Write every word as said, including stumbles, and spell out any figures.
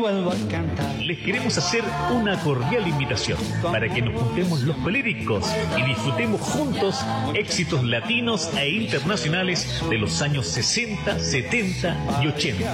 Vuelvo a cantar. Les queremos hacer una cordial invitación para que nos juntemos los coléricos y disfrutemos juntos éxitos latinos e internacionales de los años sesenta, setenta y ochenta.